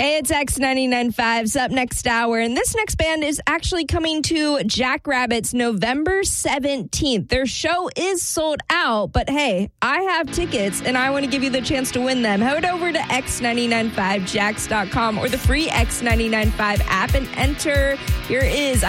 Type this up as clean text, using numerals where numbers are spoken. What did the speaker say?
Hey, it's X99.5's up next hour, and this next band is actually coming to Jackrabbits November 17th. Their show is sold out, but hey, I have tickets, and I want to give you the chance to win them. Head over to X995Jacks.com or the free X995 app and enter. Here is